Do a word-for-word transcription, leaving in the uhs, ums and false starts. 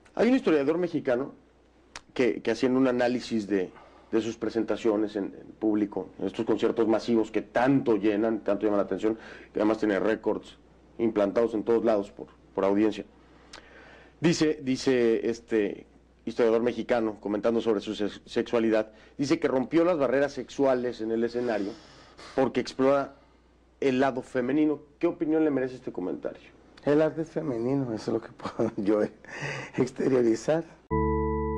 Hay un historiador mexicano que, que haciendo un análisis de, de sus presentaciones en, en público, en estos conciertos masivos que tanto llenan, tanto llaman la atención, que además tiene récords implantados en todos lados por, por audiencia. Dice, dice este historiador mexicano, comentando sobre su sex sexualidad, dice que rompió las barreras sexuales en el escenario porque explora el lado femenino. ¿Qué opinión le merece este comentario? El arte es femenino, eso es lo que puedo yo exteriorizar.